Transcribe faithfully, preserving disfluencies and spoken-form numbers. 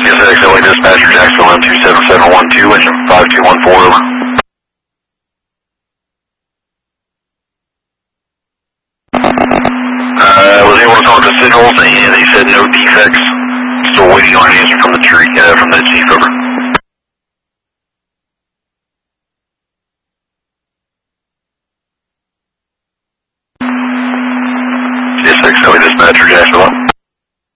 Yes, X L A dispatcher, Jacksonville M two seven seven one two, engine five two one four, over. Uh, was able to talk to signals, and they said no defects. Still waiting on an answer from the tree, uh, from the chief, over. Yes, X L A dispatcher, Jacksonville.